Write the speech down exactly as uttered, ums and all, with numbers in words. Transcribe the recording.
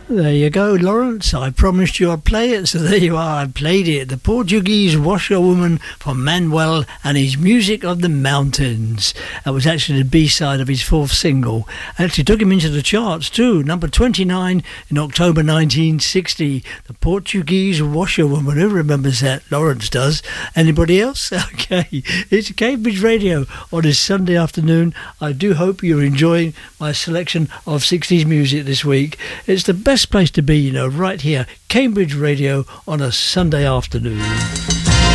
There you go, Lawrence. I promised you I'd play it, so there you are. I played it. The Portuguese Washerwoman from Manuel and his Music of the Mountains. That was actually the B-side of his fourth single. Actually took him into the charts too. Number twenty-nine in October nineteen sixty. The Portuguese Washerwoman. Who remembers that? Lawrence does. Anybody else? Okay. It's Cambridge Radio on this Sunday afternoon. I do hope you're enjoying my selection of sixties music this week. It's the best place to be, you know, right here, Cambridge Radio on a Sunday afternoon.